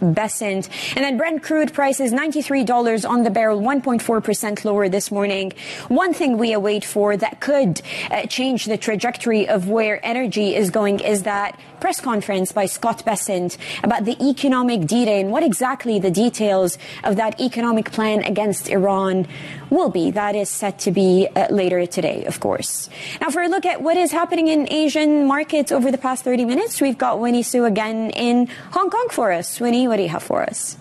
Besant. And then Brent crude prices $93 on the barrel, 1.4% lower this morning. One thing we await for that could change the trajectory of where energy is going is that press conference by Scott Besant about the economic D-Day and what exactly the details of that economic plan against Iran will be. That is set to be later today, of course. Now, for a look at what is happening in Asian markets over the past 30 minutes, we've got Winnie Su again in Hong Kong for us. Winnie, what do you have for us?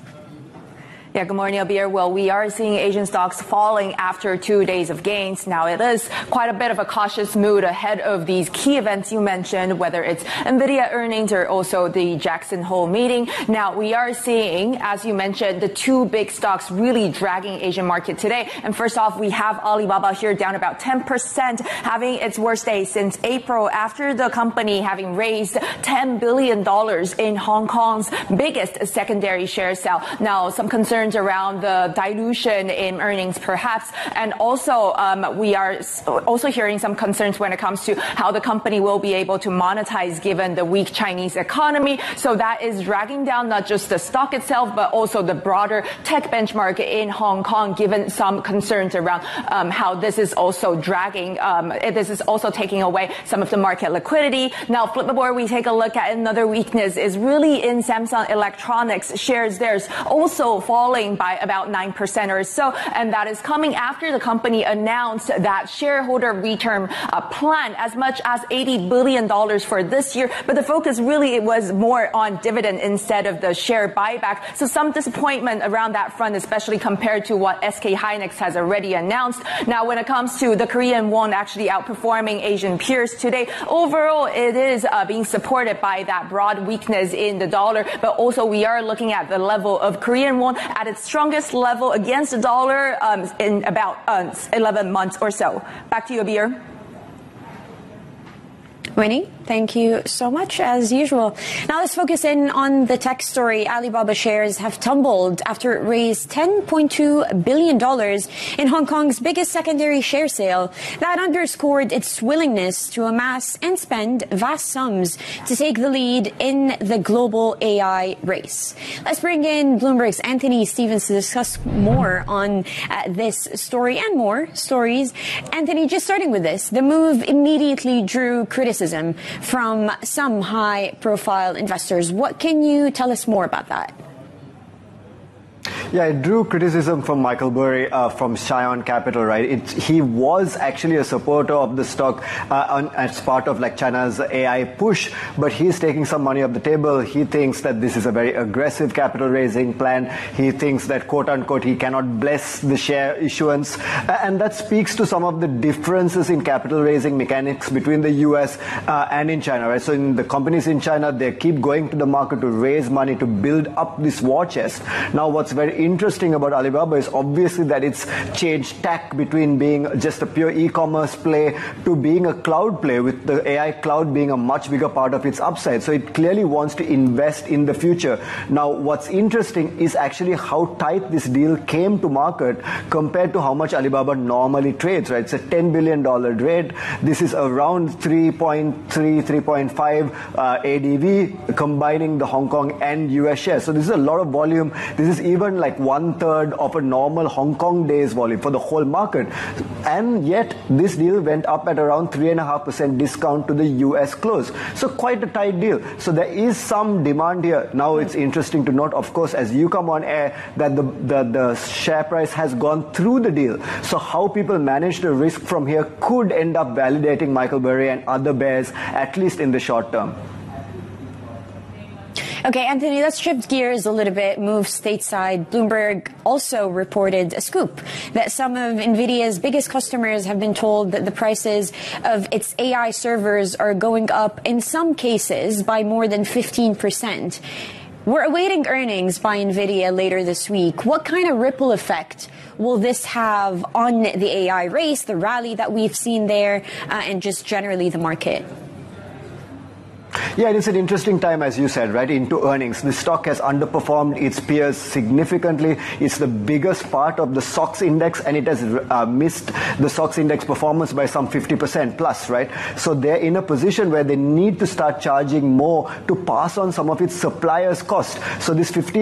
Yeah, good morning, Abir. Well, we are seeing Asian stocks falling after 2 days of gains. Now, it is quite a bit of a cautious mood ahead of these key events you mentioned, whether it's NVIDIA earnings or also the Jackson Hole meeting. Now, we are seeing, as you mentioned, the two big stocks really dragging Asian market today. And first off, we have Alibaba here down about 10%, having its worst day since April after the company having raised $10 billion in Hong Kong's biggest secondary share sale. Now, some concerns around the dilution in earnings perhaps, and also we are also hearing some concerns when it comes to how the company will be able to monetize given the weak Chinese economy. So that is dragging down not just the stock itself but also the broader tech benchmark in Hong Kong, given some concerns around how this is also dragging, this is also taking away some of the market liquidity. Now, flip the board, we take a look at another weakness is really in Samsung Electronics shares. There's also falling by about 9% or so, and that is coming after the company announced that shareholder return plan as much as $80 billion for this year, but the focus really was more on dividend instead of the share buyback. So some disappointment around that front, especially compared to what SK Hynix has already announced. Now, when it comes to the Korean won actually outperforming Asian peers today, overall it is being supported by that broad weakness in the dollar, but also we are looking at the level of Korean won at its strongest level against the dollar in about 11 months or so. Back to you, Abir. Winnie, thank you so much, as usual. Now let's focus in on the tech story. Alibaba shares have tumbled after it raised $10.2 billion in Hong Kong's biggest secondary share sale. That underscored its willingness to amass and spend vast sums to take the lead in the global AI race. Let's bring in Bloomberg's Anthony Stevens to discuss more on this story and more stories. Anthony, just starting with this, the move immediately drew criticism from some high-profile investors. What can you tell us more about that? Yeah, it drew criticism from Michael Burry from Scion Capital, right? He was actually a supporter of the stock as part of like China's AI push, but he's taking some money off the table. He thinks that this is a very aggressive capital raising plan. He thinks that, quote unquote, he cannot bless the share issuance. And that speaks to some of the differences in capital raising mechanics between the US and in China, right? So in the companies in China, they keep going to the market to raise money to build up this war chest. Now, what's very interesting about Alibaba is obviously that it's changed tack between being just a pure e-commerce play to being a cloud play, with the AI cloud being a much bigger part of its upside. So it clearly wants to invest in the future. Now, what's interesting is actually how tight this deal came to market compared to how much Alibaba normally trades, right? It's a $10 billion trade. This is around 3.3, 3.5 ADV, combining the Hong Kong and US shares. So this is a lot of volume. This is even like 1/3 of a normal Hong Kong day's volume for the whole market. And yet this deal went up at around 3.5% discount to the US close. So quite a tight deal. So there is some demand here. Now it's interesting to note, of course, as you come on air, that the share price has gone through the deal. So how people manage the risk from here could end up validating Michael Burry and other bears, at least in the short term. Okay, Anthony, let's shift gears a little bit, move stateside. Bloomberg also reported a scoop that some of NVIDIA's biggest customers have been told that the prices of its AI servers are going up, in some cases, by more than 15%. We're awaiting earnings by NVIDIA later this week. What kind of ripple effect will this have on the AI race, the rally that we've seen there, and just generally the market? Yeah, it is an interesting time, as you said, right, into earnings. The stock has underperformed its peers significantly. It's the biggest part of the SOX index, and it has missed the SOX index performance by some 50% plus, right? So they're in a position where they need to start charging more to pass on some of its suppliers' cost. So this 15